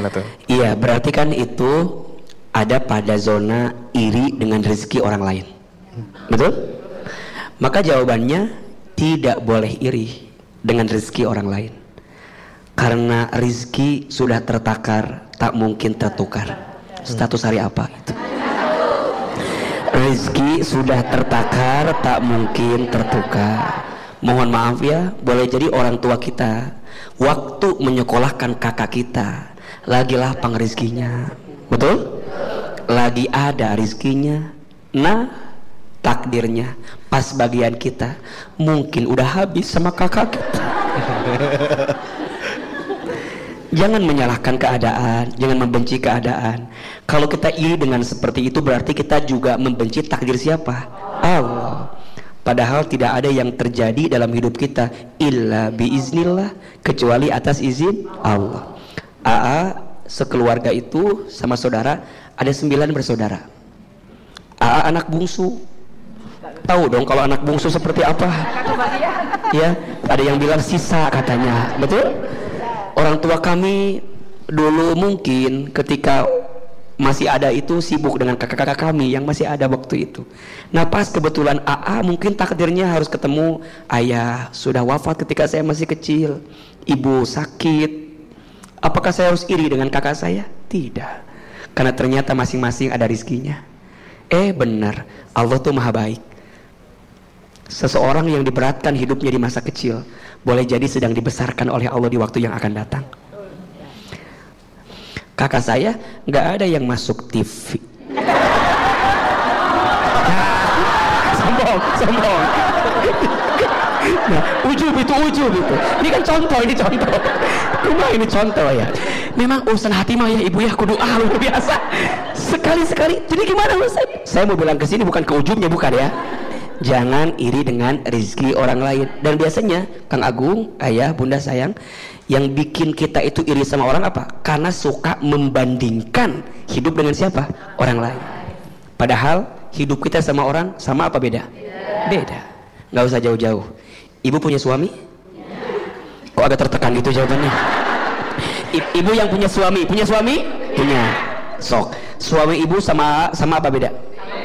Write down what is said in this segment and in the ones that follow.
Gimana tuh? Iya, berarti kan itu ada pada zona iri dengan rezeki orang lain. Betul? Maka jawabannya tidak boleh iri dengan rezeki orang lain. Karena rezeki sudah tertakar, tak mungkin tertukar. Status hari apa itu? Rezeki sudah tertakar, tak mungkin tertukar. Mohon maaf ya, boleh jadi orang tua kita waktu menyekolahkan kakak kita lagi lapang rezekinya, betul? Lagi ada rezekinya. Nah, takdirnya pas bagian kita mungkin udah habis sama kakak kita. Jangan menyalahkan keadaan, jangan membenci keadaan. Kalau kita iri dengan seperti itu berarti kita juga membenci takdir siapa? Allah. Padahal tidak ada yang terjadi dalam hidup kita illa biiznillah, kecuali atas izin Allah. AA sekeluarga itu sama saudara ada 9 bersaudara. AA anak bungsu. Tahu dong kalau anak bungsu seperti apa? Ya, ada yang bilang sisa katanya, betul? Orang tua kami dulu mungkin ketika masih ada itu sibuk dengan kakak-kakak kami yang masih ada waktu itu. Nah pas kebetulan AA mungkin takdirnya harus ketemu ayah sudah wafat ketika saya masih kecil, ibu sakit. Apakah saya harus iri dengan kakak saya? Tidak, karena ternyata masing-masing ada rizkinya. Benar, Allah tuh maha baik. Seseorang yang diberatkan hidupnya di masa kecil boleh jadi sedang dibesarkan oleh Allah di waktu yang akan datang. Kakak saya nggak ada yang masuk TV. Sombong. Nah, ujub itu. Ini kan contoh. Rumah ini contoh ya. Memang urusan hati mah ya ibu ya kudu luar biasa. Sekali. Jadi gimana Ustaz? Saya mau bilang ke sini bukan ke ujubnya, bukan ya. Jangan iri dengan rezeki orang lain. Dan biasanya Kang Agung, ayah, bunda sayang, yang bikin kita itu iri sama orang apa? Karena suka membandingkan hidup dengan siapa? Orang lain. Padahal hidup kita sama orang sama apa beda? Beda. Gak usah jauh-jauh. Ibu punya suami? Kok agak tertekan gitu jawabannya? Ibu yang punya suami? Punya. Sok. Suami ibu sama apa beda?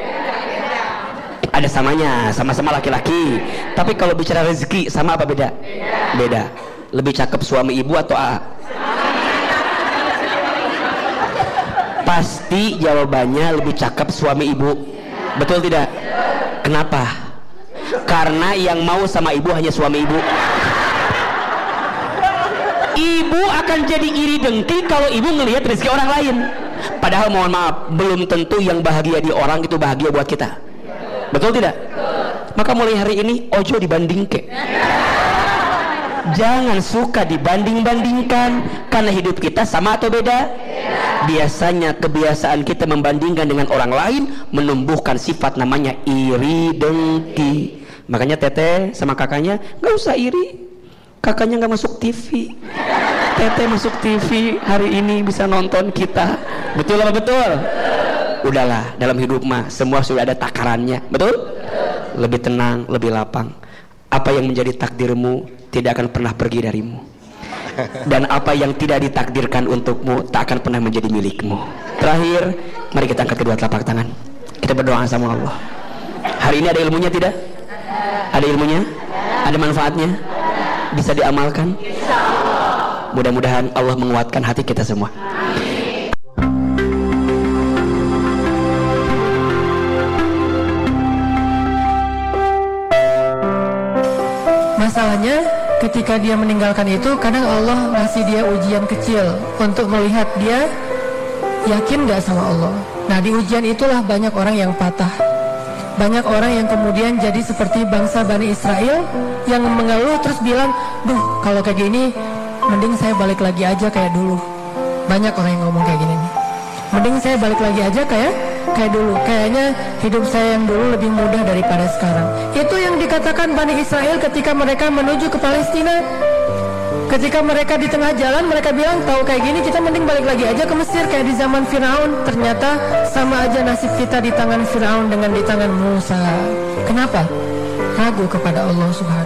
Ada samanya, sama-sama laki-laki. Tapi kalau bicara rezeki sama apa beda? Beda. Lebih cakep suami ibu atau AA? Pasti jawabannya lebih cakep suami ibu. Betul tidak? Kenapa? Karena yang mau sama ibu hanya suami ibu. Ibu akan jadi iri dengki kalau ibu ngelihat rezeki orang lain. Padahal mohon maaf, belum tentu yang bahagia di orang itu bahagia buat kita. Betul tidak? Maka mulai hari ini ojo dibandingke. Jangan suka dibanding-bandingkan. Karena hidup kita sama atau beda? Biasanya kebiasaan kita membandingkan dengan orang lain menumbuhkan sifat namanya iri dengki. Makanya Teteh sama kakaknya gak usah iri. Kakaknya gak masuk TV, Teteh masuk TV hari ini bisa nonton kita. Betul apa betul? Udahlah, dalam hidup mah semua sudah ada takarannya, betul? Lebih tenang, lebih lapang. Apa yang menjadi takdirmu tidak akan pernah pergi darimu. Dan apa yang tidak ditakdirkan untukmu tak akan pernah menjadi milikmu. Terakhir, mari kita angkat kedua telapak tangan. Kita berdoa sama Allah. Hari ini ada ilmunya tidak? Ada ilmunya? Ada manfaatnya? Bisa diamalkan? Mudah-mudahan Allah menguatkan hati kita semua. Masalahnya ketika dia meninggalkan itu, kadang Allah ngasih dia ujian kecil untuk melihat dia yakin gak sama Allah. Nah di ujian itulah banyak orang yang patah. Banyak orang yang kemudian jadi seperti bangsa Bani Israel yang mengeluh terus bilang, duh kalau kayak gini mending saya balik lagi aja kayak dulu. Banyak orang yang ngomong kayak gini nih. Mending saya balik lagi aja kayak dulu. Kayaknya hidup saya yang dulu lebih mudah daripada sekarang. Itu yang dikatakan Bani Israel ketika mereka menuju ke Palestina. Ketika mereka di tengah jalan, mereka bilang, tahu kayak gini kita mending balik lagi aja ke Mesir kayak di zaman Firaun. Ternyata sama aja nasib kita di tangan Firaun dengan di tangan Musa. Kenapa? Ragu kepada Allah Subhanahu